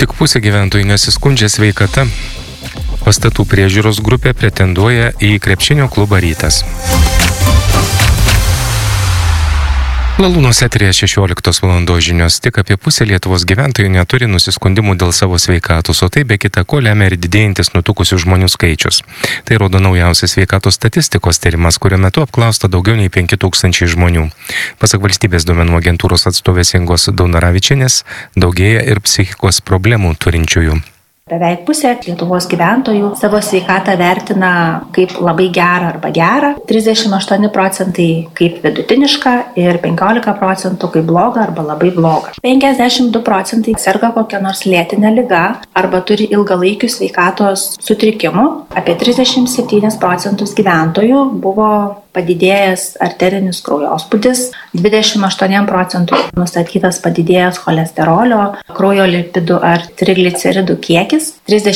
Tik pusė gyventojų nesiskundžia sveikata. Pastatų priežiūros grupė pretenduoja į krepšinio klubą Rytas. Lalūnos eteryje 16 valandos žinios. Tik apie pusė Lietuvos gyventojų neturi nusiskundimų dėl savo sveikatos, o tai be kita ko lemia ir didėjantis nutukusių žmonių skaičius. Tai rodo naujausias sveikatos statistikos tyrimas, kurio metu apklausta daugiau nei 5000 žmonių. Pasak valstybės duomenų agentūros atstovės Ingos Daunoravičienės, daugėja ir psichikos problemų turinčiųjų. Beveik pusė Lietuvos gyventojų savo sveikatą vertina kaip labai gerą arba gerą, 38% kaip vidutinišką ir 15% kaip blogą arba labai blogą. 52% serga kokią nors lėtinę ligą arba turi ilgalaikių sveikatos sutrikimų. Apie 37% gyventojų buvo padidėjęs arterinis kraujospūdis, 28% nustatytas padidėjęs cholesterolio, kraujo lipidų ar trigliceridų kiekis,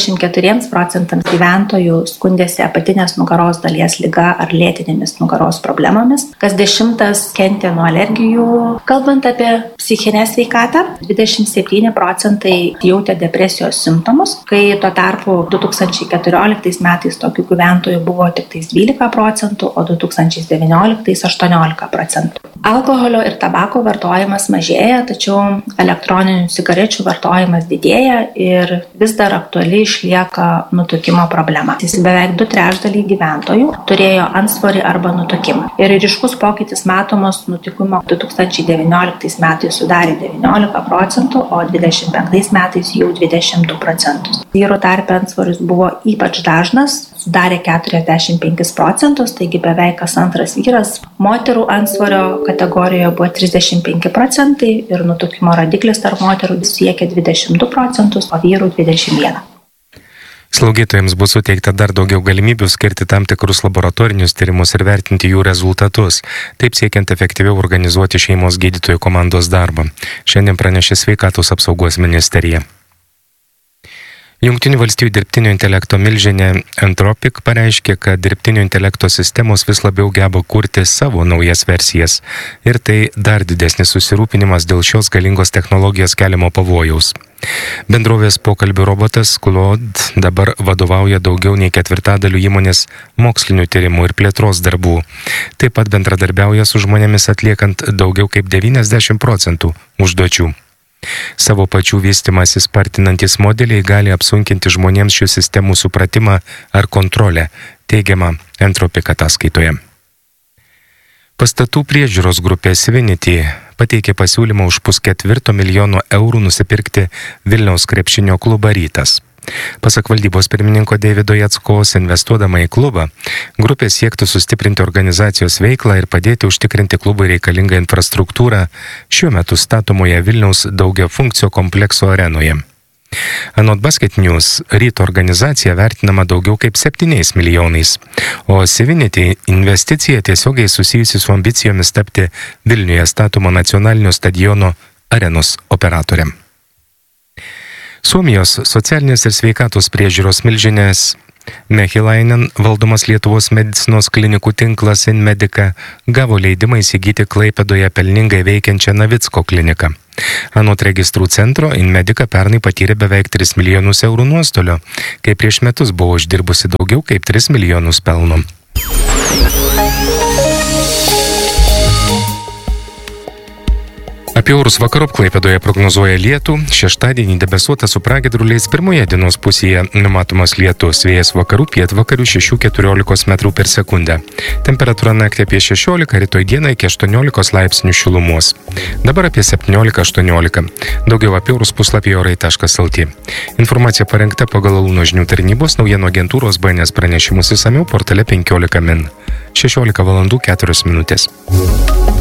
34% gyventojų skundėsi apatinės nugaros dalies liga ar lėtinėmis nugaros problemomis, kas 10 kentė nuo alergijų. Kalbant apie psichinę sveikatą, 27% jautė depresijos simptomus, kai tuo tarpu 2014 metais tokių gyventojų buvo tik 12%, o 2019 18%. Alkoholio ir tabako vartojimas mažėja, tačiau elektroninių cigarečių vartojimas didėja ir vis dar aktuali išlieka nutukimo problema. Beveik 2/3 gyventojų turėjo antsvorį arba nutukimą. Ir ryškus pokytis matomas nutukimo 2019 metais sudarė 19%, o 2025 metais jau 22%. Vyrų tarpe antsvoris buvo ypač dažnas, sudarė 45%, taigi beveik kas antras vyras. Moterų antsvorio kategorijoje buvo 35% ir nutukimo rodiklis tarp moterų siekė 22%, o vyrų 21%. Slaugytojams bus suteikta dar daugiau galimybių skirti tam tikrus laboratorinius tyrimus ir vertinti jų rezultatus, taip siekiant efektyviau organizuoti šeimos gydytojų komandos darbą. Šiandien pranešė Sveikatos apsaugos ministerija. Jungtinių valstijų dirbtinio intelekto milžinė Anthropic pareiškė, kad dirbtinio intelekto sistemos vis labiau geba kurti savo naujas versijas ir tai dar didesnis susirūpinimas dėl šios galingos technologijos keliamo pavojaus. Bendrovės pokalbių robotas Claude dabar vadovauja daugiau nei 1/4 įmonės mokslinių tyrimų ir plėtros darbų. Taip pat bendradarbiauja su žmonėmis atliekant daugiau kaip 90% užduočių. Savo pačių vystymąsi spartinantis modeliai gali apsunkinti žmonėms šių sistemų supratimą ar kontrolę, teigiama Anthropic ataskaitoje. Pastatų priežiūros grupė Svinity pateikė pasiūlymą už 5,25 milijono eurų nusipirkti Vilniaus krepšinio klubą Rytas. Pasak valdybos pirmininko Deivido Jackos, investuodama į klubą, grupė siektų sustiprinti organizacijos veiklą ir padėti užtikrinti klubui reikalingą infrastruktūrą šiuo metu statomoje Vilniaus daugiafunkcio komplekso arenoje. Anot Basket News, Ryto organizacija vertinama daugiau kaip 7 milijonais, o Svinity investicija tiesiogiai susijusi su ambicijomis tapti Vilniuje statomo nacionalinio stadiono arenos operatoriam. Suomijos socialinės ir sveikatos priežiūros milžinės Mehilainen valdomas Lietuvos medicinos klinikų tinklas Inmedica gavo leidimą įsigyti Klaipėdoje pelningai veikiančią Navicko kliniką. Anot registrų centro, Inmedica pernai patyrė beveik 3 milijonus eurų nuostolio, kai prieš metus buvo uždirbusi daugiau kaip 3 milijonus pelno. Apie orus vakarop Klaipėdoje prognozuoja lietų, šeštadienį debesuota su pragiedruliais, pirmoje dienos pusėje numatomas lietus, vėjas vakarų pietvakarių 6–14 metrų per sekundę. Temperatūra naktį apie 16, rytoj dieną iki 18 laipsnių šilumos. Dabar apie 17–18. Daugiau apie orus puslapyje orai.lt. Informacija parengta pagal Lalūno žinių tarnybos naujienų agentūros BNS pranešimus išsamiau portale 15 min. 16 valandų 4 minutės.